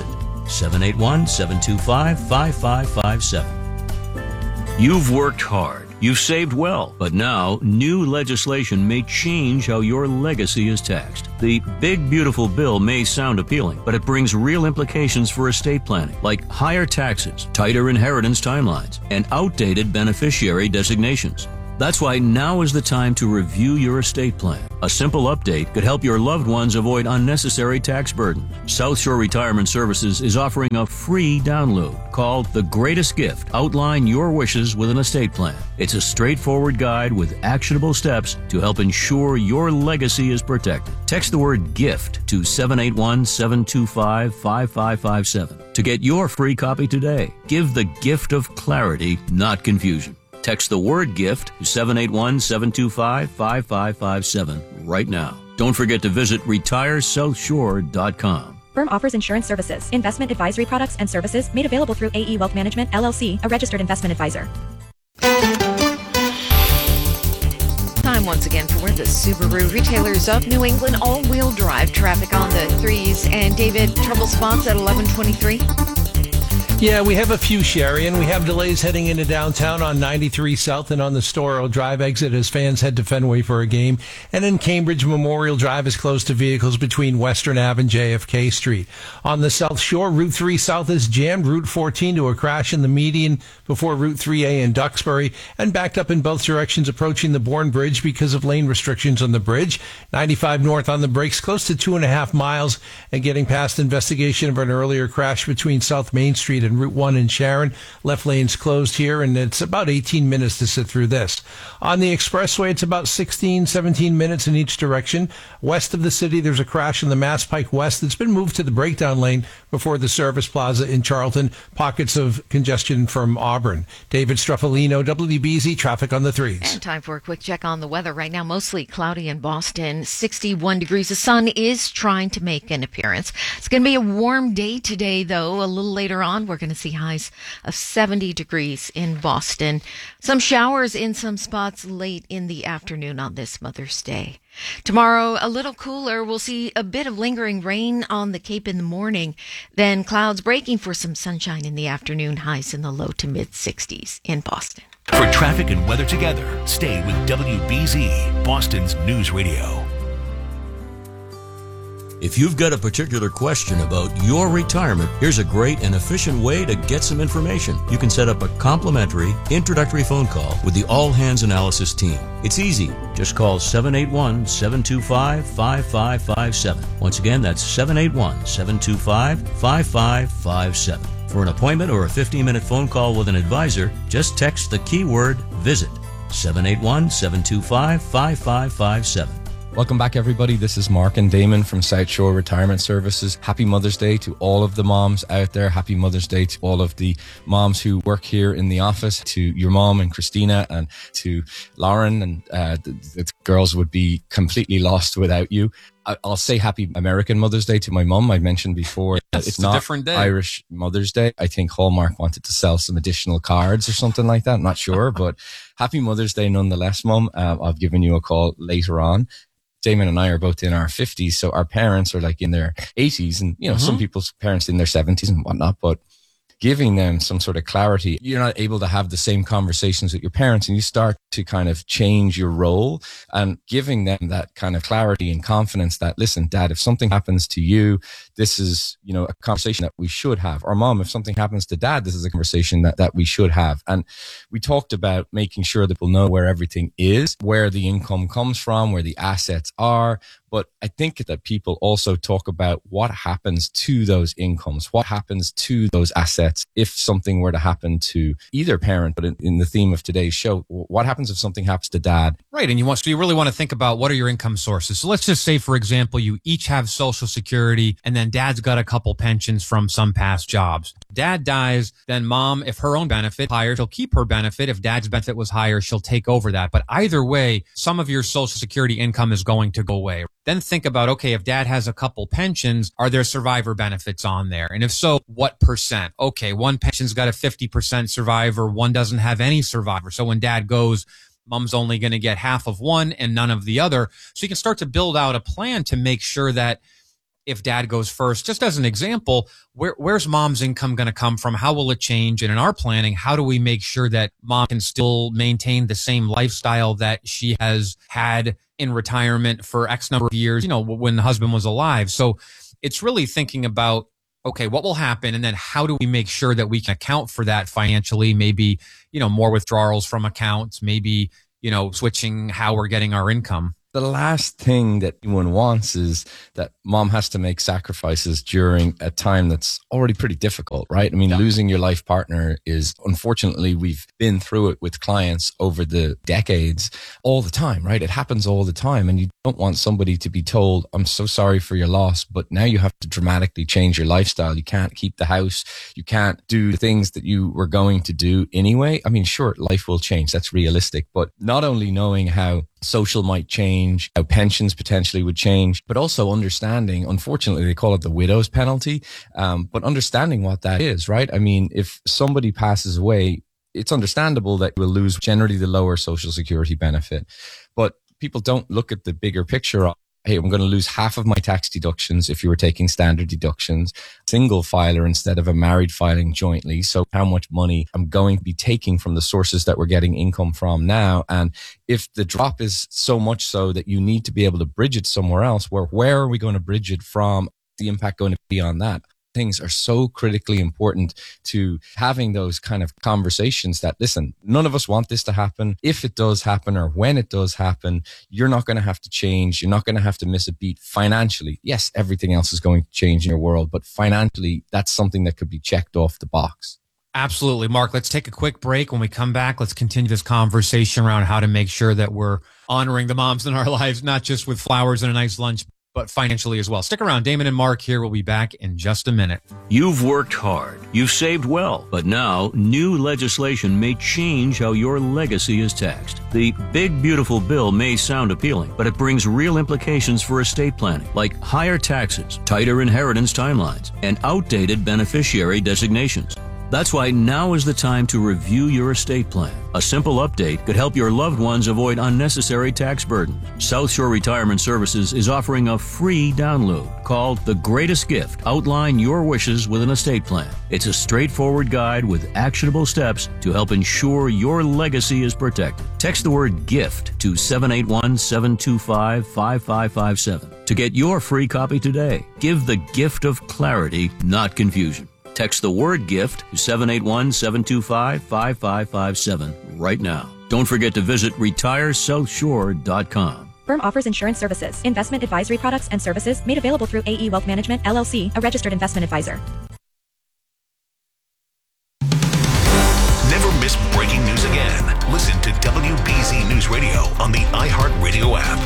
781-725-5557. You've worked hard. You've saved well, but now new legislation may change how your legacy is taxed. The big, beautiful bill may sound appealing, but it brings real implications for estate planning, like higher taxes, tighter inheritance timelines, and outdated beneficiary designations. That's why now is the time to review your estate plan. A simple update could help your loved ones avoid unnecessary tax burdens. South Shore Retirement Services is offering a free download called The Greatest Gift. Outline your wishes with an estate plan. It's a straightforward guide with actionable steps to help ensure your legacy is protected. Text the word GIFT to 781-725-5557 to get your free copy today. Give the gift of clarity, not confusion. Text the word GIFT to 781-725-5557 right now. Don't forget to visit retiresouthshore.com. Firm offers insurance services, investment advisory products and services made available through AE Wealth Management, LLC, a registered investment advisor. Time once again for the Subaru Retailers of New England all-wheel drive traffic on the 3s. And David, trouble spots at 1123? Yeah, we have a few, Sherry, and we have delays heading into downtown on 93 South and on the Storrow Drive exit as fans head to Fenway for a game. And in Cambridge, Memorial Drive is closed to vehicles between Western Ave and JFK Street. On the South Shore, Route 3 South is jammed, Route 14 to a crash in the median before Route 3A in Duxbury, and backed up in both directions approaching the Bourne Bridge because of lane restrictions on the bridge. 95 North on the brakes, close to 2.5 miles, and getting past investigation of an earlier crash between South Main Street and Route 1 in Sharon. Left lane's closed here, and it's about 18 minutes to sit through this. On the expressway, it's about 17 minutes in each direction. West of the city, there's a crash in the Mass Pike West that's been moved to the breakdown lane before the Service Plaza in Charlton. Pockets of congestion from Auburn. David Struffolino, WBZ Traffic on the 3s. And time for a quick check on the weather. Right now, mostly cloudy in Boston, 61 degrees. The sun is trying to make an appearance. It's going to be a warm day today, though. A little later on, we're going to see highs of 70 degrees in Boston. Some showers in some spots late in the afternoon on this Mother's Day. Tomorrow, a little cooler. We'll see a bit of lingering rain on the Cape in the morning. Then clouds breaking for some sunshine in the afternoon. Highs in the low to mid 60s in Boston. For traffic and weather together, stay with WBZ, Boston's News Radio. If you've got a particular question about your retirement, here's a great and efficient way to get some information. You can set up a complimentary introductory phone call with the All Hands Analysis team. It's easy. Just call 781-725-5557. Once again, that's 781-725-5557. For an appointment or a 15-minute phone call with an advisor, just text the keyword VISIT. 781-725-5557. Welcome back, everybody. This is Mark and Damon from South Shore Retirement Services. Happy Mother's Day to all of the moms out there. Happy Mother's Day to all of the moms who work here in the office, to your mom and Christina, and to Lauren. And the girls would be completely lost without you. I'll say happy American Mother's Day to my mum. I mentioned before that it's not a different day. Irish Mother's Day. I think Hallmark wanted to sell some additional cards or something like that. I'm not sure, but happy Mother's Day nonetheless, Mum. I've given you a call later on. Damon and I are both in our 50s, so our parents are like in their 80s, and you know, some people's parents in their 70s and whatnot, but giving them some sort of clarity. You're not able to have the same conversations with your parents, and you start to kind of change your role and giving them that kind of clarity and confidence that, listen, Dad, if something happens to you, this is, a conversation that we should have. Or Mom, if something happens to Dad, this is a conversation that we should have. And we talked about making sure that we'll know where everything is, where the income comes from, where the assets are. But I think that people also talk about what happens to those incomes, what happens to those assets if something were to happen to either parent. But in the theme of today's show, what happens if something happens to Dad? Right. And you really want to think about what are your income sources. So let's just say, for example, you each have Social Security and then Dad's got a couple pensions from some past jobs. Dad dies, then Mom, if her own benefit higher, she'll keep her benefit. If Dad's benefit was higher, she'll take over that. But either way, some of your Social Security income is going to go away. Then think about, okay, if Dad has a couple pensions, are there survivor benefits on there? And if so, what percent? Okay, one pension's got a 50% survivor, one doesn't have any survivor. So when Dad goes, Mom's only going to get half of one and none of the other. So you can start to build out a plan to make sure that if Dad goes first, just as an example, where's Mom's income going to come from? How will it change? And in our planning, how do we make sure that Mom can still maintain the same lifestyle that she has had in retirement for X number of years, when the husband was alive? So it's really thinking about, okay, what will happen? And then how do we make sure that we can account for that financially? Maybe, more withdrawals from accounts, maybe, switching how we're getting our income. The last thing that anyone wants is that Mom has to make sacrifices during a time that's already pretty difficult, right? I mean, losing your life partner is, unfortunately, we've been through it with clients over the decades all the time, right? It happens all the time. And you don't want somebody to be told, I'm so sorry for your loss, but now you have to dramatically change your lifestyle. You can't keep the house. You can't do the things that you were going to do anyway. I mean, sure, life will change. That's realistic. But not only knowing how social might change, how pensions potentially would change, but also understanding, unfortunately, they call it the widow's penalty, but understanding what that is, right? I mean, if somebody passes away, it's understandable that we'll lose generally the lower Social Security benefit, but people don't look at the bigger picture of, hey, I'm going to lose half of my tax deductions if you were taking standard deductions, single filer instead of a married filing jointly. So how much money I'm going to be taking from the sources that we're getting income from now. And if the drop is so much so that you need to be able to bridge it somewhere else, where are we going to bridge it from? The impact going to be on that? Things are so critically important to having those kind of conversations that, listen, none of us want this to happen. If it does happen or when it does happen, you're not going to have to change. You're not going to have to miss a beat financially. Yes, everything else is going to change in your world, but financially, that's something that could be checked off the box. Absolutely. Mark, let's take a quick break. When we come back, let's continue this conversation around how to make sure that we're honoring the moms in our lives, not just with flowers and a nice lunch, but financially as well. Stick around. Damon and Mark here. We'll be back in just a minute. You've worked hard. You've saved well. But now, new legislation may change how your legacy is taxed. The big, beautiful bill may sound appealing, but it brings real implications for estate planning, like higher taxes, tighter inheritance timelines, and outdated beneficiary designations. That's why now is the time to review your estate plan. A simple update could help your loved ones avoid unnecessary tax burdens. South Shore Retirement Services is offering a free download called The Greatest Gift. Outline your wishes with an estate plan. It's a straightforward guide with actionable steps to help ensure your legacy is protected. Text the word GIFT to 781-725-5557 to get your free copy today. Give the gift of clarity, not confusion. Text the word GIFT to 781-725-5557 right now. Don't forget to visit retiresouthshore.com. Firm offers insurance services, investment advisory products and services made available through AE Wealth Management, LLC, a registered investment advisor. Never miss breaking news again. Listen to WBZ News Radio on the iHeartRadio app.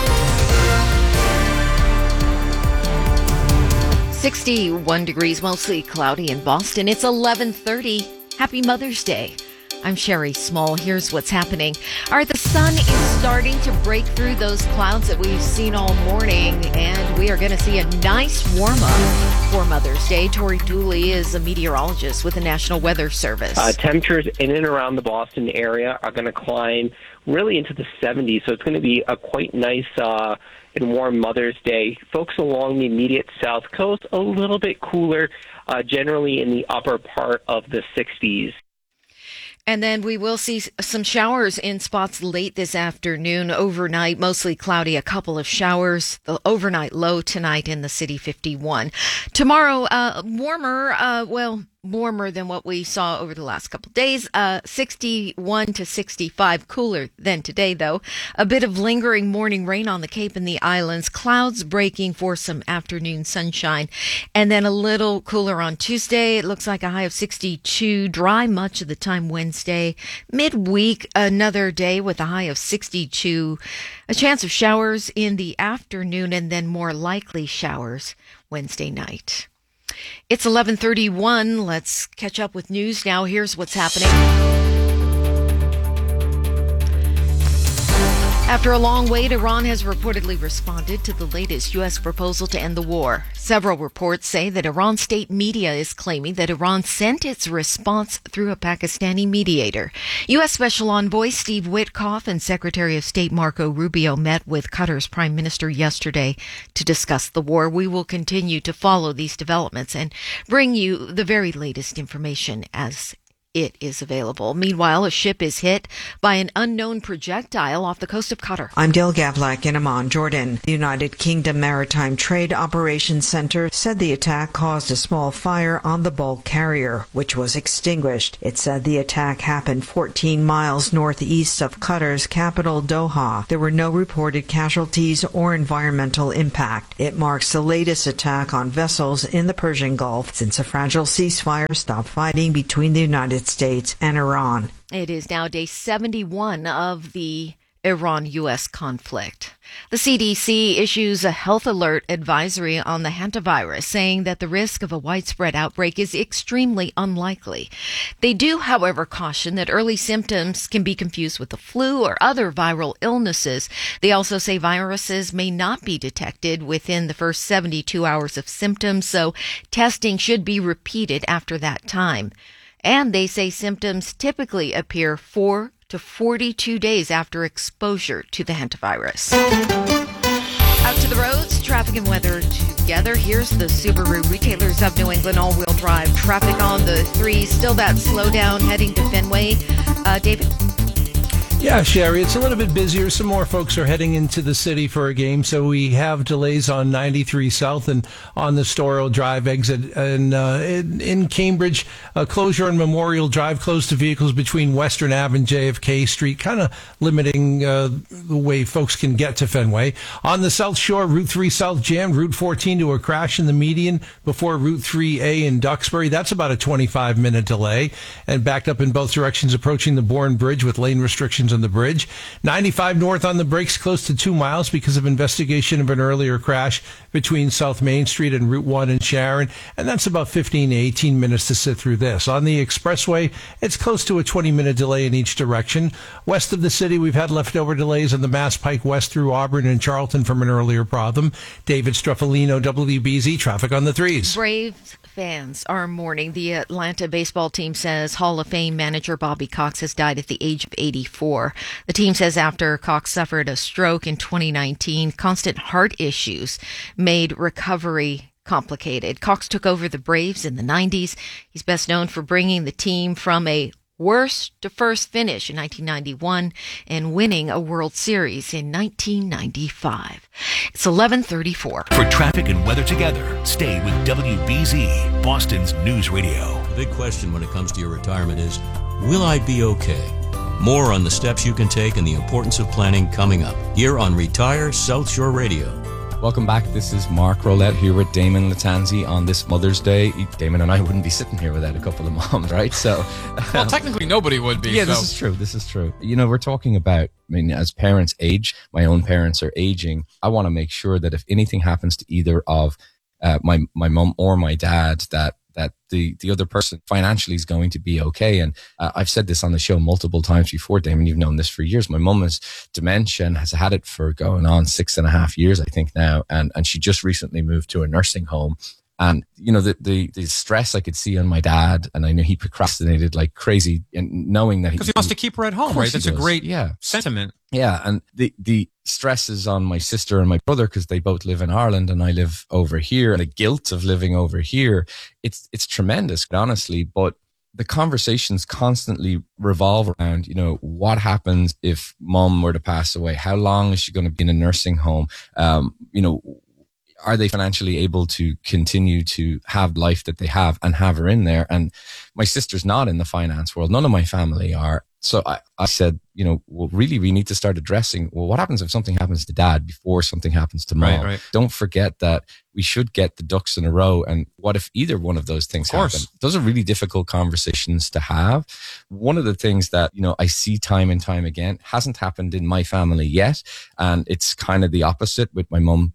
61 degrees, mostly cloudy in Boston. It's 11:30. Happy Mother's Day. I'm Sherry Small. Here's what's happening. All right, the sun is starting to break through those clouds that we've seen all morning, and we are going to see a nice warm-up for Mother's Day. Tori Dooley is a meteorologist with the National Weather Service. Temperatures in and around the Boston area are going to climb really into the 70s, so it's going to be a quite nice and warm Mother's Day. Folks along the immediate south coast, a little bit cooler, generally in the upper part of the 60s. And then we will see some showers in spots late this afternoon. Overnight, mostly cloudy, a couple of showers. The overnight low tonight in the city, 51. Tomorrow, warmer than what we saw over the last couple of days. 61 to 65, cooler than today, though. A bit of lingering morning rain on the Cape and the islands. Clouds breaking for some afternoon sunshine. And then a little cooler on Tuesday. It looks like a high of 62. Dry much of the time Wednesday. Midweek, another day with a high of 62. A chance of showers in the afternoon and then more likely showers Wednesday night. It's 11:31. Let's catch up with news now. Here's what's happening. After a long wait, Iran has reportedly responded to the latest U.S. proposal to end the war. Several reports say that Iran state media is claiming that Iran sent its response through a Pakistani mediator. U.S. Special Envoy Steve Witkoff and Secretary of State Marco Rubio met with Qatar's Prime Minister yesterday to discuss the war. We will continue to follow these developments and bring you the very latest information as it is available. Meanwhile, a ship is hit by an unknown projectile off the coast of Qatar. I'm Dil Gavlak in Amman, Jordan. The United Kingdom Maritime Trade Operations Center said the attack caused a small fire on the bulk carrier, which was extinguished. It said the attack happened 14 miles northeast of Qatar's capital, Doha. There were no reported casualties or environmental impact. It marks the latest attack on vessels in the Persian Gulf since a fragile ceasefire stopped fighting between the United States and Iran. It is now day 71 of the Iran-U.S. conflict. The CDC issues a health alert advisory on the hantavirus, saying that the risk of a widespread outbreak is extremely unlikely. They do, however, caution that early symptoms can be confused with the flu or other viral illnesses. They also say viruses may not be detected within the first 72 hours of symptoms, so testing should be repeated after that time. And they say symptoms typically appear 4 to 42 days after exposure to the hantavirus. Out to the roads, traffic and weather together. Here's the Subaru Retailers of New England all-wheel drive. Traffic on the 3, still that slowdown heading to Fenway. David? Yeah, Sherry, it's a little bit busier. Some more folks are heading into the city for a game, so we have delays on 93 South and on the Storrow Drive exit. And in Cambridge, a closure on Memorial Drive, closed to vehicles between Western Ave and JFK Street, kind of limiting the way folks can get to Fenway. On the South Shore, Route 3 South jammed, Route 14 to a crash in the median before Route 3A in Duxbury. That's about a 25-minute delay, and backed up in both directions approaching the Bourne Bridge with lane restrictions on the bridge. 95 north on the brakes close to 2 miles because of investigation of an earlier crash between South Main Street and Route 1 in Sharon, and that's about 15 to 18 minutes to sit through this. On the expressway, it's close to a 20-minute delay in each direction. West of the city, we've had leftover delays on the Mass Pike west through Auburn and Charlton from an earlier problem. David Struffolino, WBZ, traffic on the 3s. Braves fans are mourning. The Atlanta baseball team says Hall of Fame manager Bobby Cox has died at the age of 84. The team says after Cox suffered a stroke in 2019, constant heart issues made recovery complicated. Cox took over the Braves in the 90s. He's best known for bringing the team from a worst to first finish in 1991 and winning a World Series in 1995. It's 11:34. For traffic and weather together, stay with WBZ, Boston's News Radio. The big question when it comes to your retirement is, will I be okay? More on the steps you can take and the importance of planning coming up here on Retire South Shore Radio. Welcome back. This is Mark Rolette here with Damon Latanzi on this Mother's Day. Damon and I wouldn't be sitting here without a couple of moms, right? So, well, technically nobody would be. Yeah, so. This is true. You know, we're talking about, as parents age, my own parents are aging. I want to make sure that if anything happens to either of my mom or my dad, that the other person financially is going to be okay. And I've said this on the show multiple times before, Damon, you've known this for years. My mum has dementia and has had it for going on 6.5 years, I think now. And she just recently moved to a nursing home. And, you know, the stress I could see on my dad, and I know he procrastinated like crazy, and knowing that because he wants to keep her at home, right? That's a great sentiment. Yeah. And the stress is on my sister and my brother because they both live in Ireland and I live over here. And the guilt of living over here, it's tremendous, honestly. But the conversations constantly revolve around, what happens if mom were to pass away? How long is she going to be in a nursing home? Are they financially able to continue to have life that they have and have her in there? And my sister's not in the finance world. None of my family are. So I said, well, really, we need to start addressing, well, what happens if something happens to dad before something happens to mom? Right. Don't forget that we should get the ducks in a row. And what if either one of those things happen? Those are really difficult conversations to have. One of the things that, I see time and time again hasn't happened in my family yet. And it's kind of the opposite with my mom,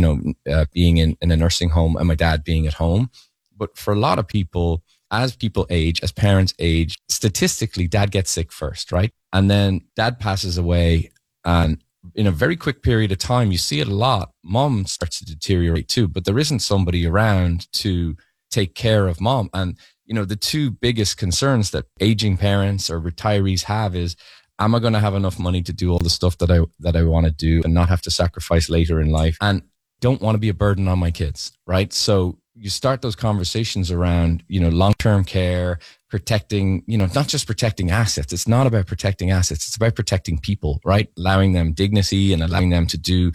being in a nursing home and my dad being at home. But for a lot of people, as people age, as parents age, statistically, dad gets sick first, right? And then dad passes away. And in a very quick period of time, you see it a lot. Mom starts to deteriorate too, but there isn't somebody around to take care of mom. And, the two biggest concerns that aging parents or retirees have is, am I going to have enough money to do all the stuff that I want to do and not have to sacrifice later in life? And don't want to be a burden on my kids, right? So you start those conversations around, long-term care, protecting, not just protecting assets. It's not about protecting assets. It's about protecting people, right? Allowing them dignity and allowing them to do,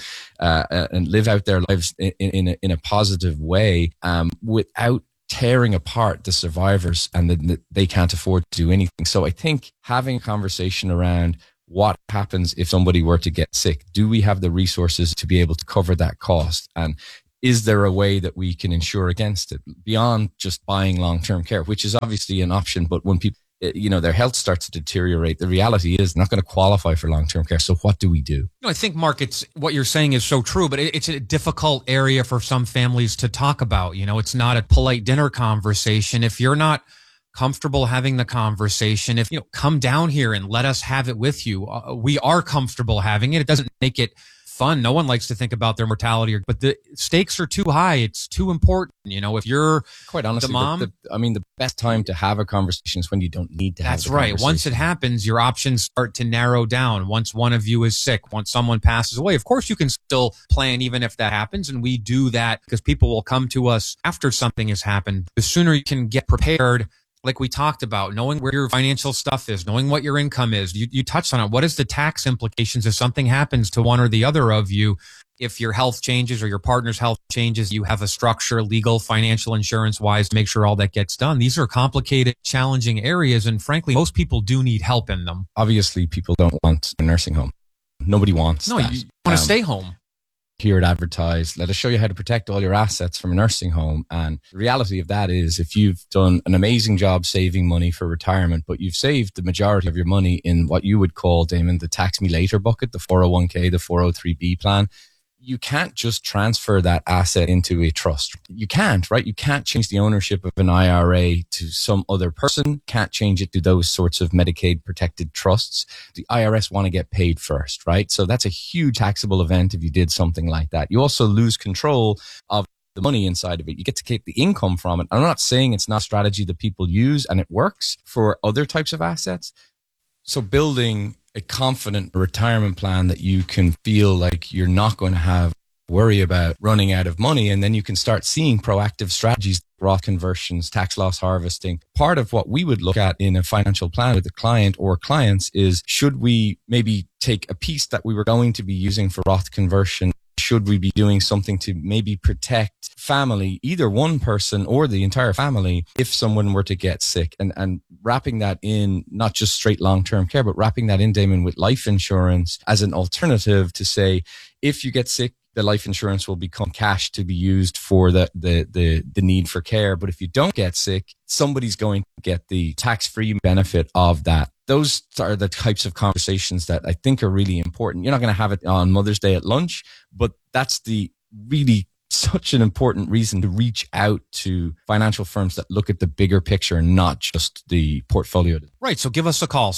and live out their lives in a positive way, without tearing apart the survivors and that they can't afford to do anything. So I think having a conversation around what happens if somebody were to get sick, do we have the resources to be able to cover that cost? And is there a way that we can insure against it beyond just buying long-term care, which is obviously an option, but when people, their health starts to deteriorate, the reality is not going to qualify for long-term care. So what do we do? I think, Mark, what you're saying is so true, but it's a difficult area for some families to talk about. It's not a polite dinner conversation. If you're not comfortable having the conversation, come down here and let us have it with you. We are comfortable having it. It doesn't make it fun. No one likes to think about their mortality, but the stakes are too high. It's too important. If you're quite honestly, the mom, the best time to have a conversation is when you don't need to have. That's right. Once it happens, your options start to narrow down. Once one of you is sick, once someone passes away, of course you can still plan even if that happens. And we do that because people will come to us after something has happened. The sooner you can get prepared, like we talked about, knowing where your financial stuff is, knowing what your income is. You touched on it. What is the tax implications if something happens to one or the other of you? If your health changes or your partner's health changes, you have a structure, legal, financial, insurance-wise, to make sure all that gets done. These are complicated, challenging areas, and frankly, most people do need help in them. Obviously, people don't want a nursing home. Nobody wants that. You want to stay home. Hear it advertised, let us show you how to protect all your assets from a nursing home. And the reality of that is, if you've done an amazing job saving money for retirement, but you've saved the majority of your money in what you would call, Damon, the tax me later bucket, the 401k, the 403b plan, you can't just transfer that asset into a trust. You can't, right? You can't change the ownership of an IRA to some other person, can't change it to those sorts of Medicaid protected trusts. The IRS want to get paid first, right? So that's a huge taxable event if you did something like that. You also lose control of the money inside of it. You get to keep the income from it. I'm not saying it's not a strategy that people use and it works for other types of assets. So building a confident retirement plan that you can feel like you're not going to have worry about running out of money. And then you can start seeing proactive strategies, Roth conversions, tax loss harvesting. Part of what we would look at in a financial plan with a client or clients is, should we maybe take a piece that we were going to be using for Roth conversion? Should we be doing something to maybe protect family, either one person or the entire family, if someone were to get sick, and wrapping that in not just straight long-term care, but wrapping that in, Damon, with life insurance as an alternative to say, if you get sick, the life insurance will become cash to be used for the need for care. But if you don't get sick, somebody's going to get the tax-free benefit of that. Those are the types of conversations that I think are really important. You're not going to have it on Mother's Day at lunch, but that's the really such an important reason to reach out to financial firms that look at the bigger picture and not just the portfolio. Right. So give us a call,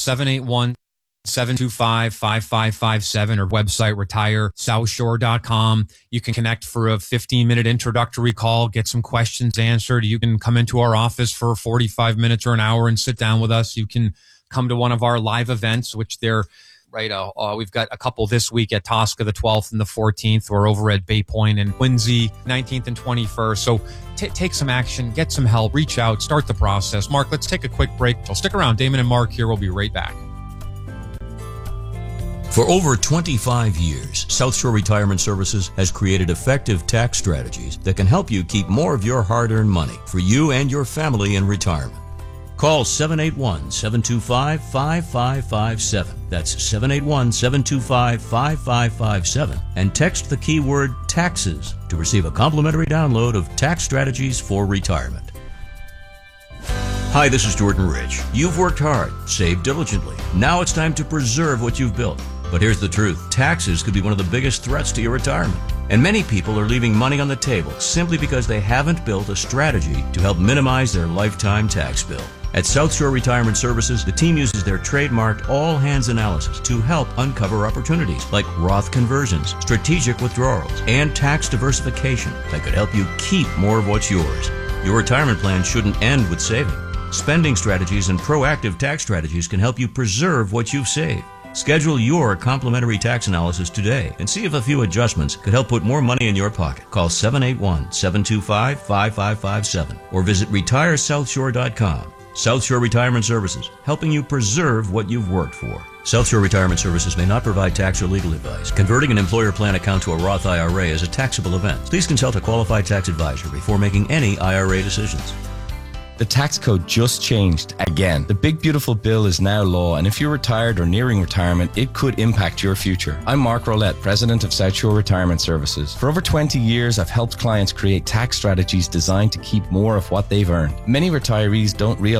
781-725-5557, or website retiresouthshore.com. You can connect for a 15-minute introductory call, get some questions answered. You can come into our office for 45 minutes or an hour and sit down with us. You can come to one of our live events, which right? We've got a couple this week at Tosca, the 12th and the 14th. We're over at Bay Point and Quincy, 19th and 21st. So take some action, get some help, reach out, start the process. Mark, let's take a quick break. So stick around. Damon and Mark here. We'll be right back. For over 25 years, South Shore Retirement Services has created effective tax strategies that can help you keep more of your hard-earned money for you and your family in retirement. Call 781-725-5557. That's 781-725-5557. And text the keyword taxes to receive a complimentary download of Tax Strategies for Retirement. Hi, this is Jordan Rich. You've worked hard, saved diligently. Now it's time to preserve what you've built. But here's the truth. Taxes could be one of the biggest threats to your retirement. And many people are leaving money on the table simply because they haven't built a strategy to help minimize their lifetime tax bill. At South Shore Retirement Services, the team uses their trademarked all-hands analysis to help uncover opportunities like Roth conversions, strategic withdrawals, and tax diversification that could help you keep more of what's yours. Your retirement plan shouldn't end with saving. Spending strategies and proactive tax strategies can help you preserve what you've saved. Schedule your complimentary tax analysis today and see if a few adjustments could help put more money in your pocket. Call 781-725-5557 or visit retiresouthshore.com. South Shore Retirement Services, helping you preserve what you've worked for. South Shore Retirement Services may not provide tax or legal advice. Converting an employer plan account to a Roth IRA is a taxable event. Please consult a qualified tax advisor before making any IRA decisions. The tax code just changed again. The Big Beautiful Bill is now law, and if you're retired or nearing retirement, it could impact your future. I'm Mark Rolette, president of South Shore Retirement Services. For over 20 years, I've helped clients create tax strategies designed to keep more of what they've earned. Many retirees don't realize